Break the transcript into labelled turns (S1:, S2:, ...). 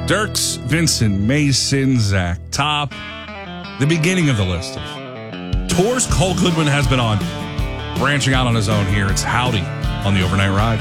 S1: Dirks, Vincent, Mason, Zach, top. The beginning of the list of tours Cole Goodwin has been on. Branching out on his own here. It's Howdy on the Overnight Ride.